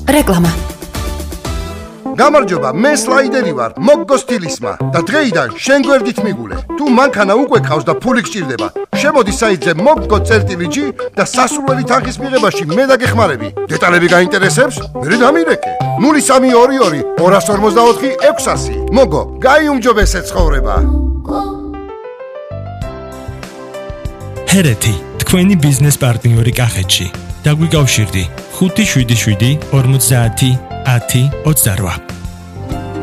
რეკლამა. გამარჯობა, მე სლაიდერი ვარ, მოგგო სტილისმა და დღეიდან შენ გვერდით მიგულე. თუ მანქანა უკვე ყავს და ფული გჭირდება, შემოდი საიტზე moggo.gi და სასურველი თანხის მიღებაში მე დაგეხმარები. დეტალები გაინტერესებს? მე დამირეკე. 0322 254 600. მოგო, გაიუმჯობესე ცხოვრება. ჰერეთი, თქვენი ბიზნეს პარტნიორი კახეთში. დაგვიკავშირდი 577 50 10 28.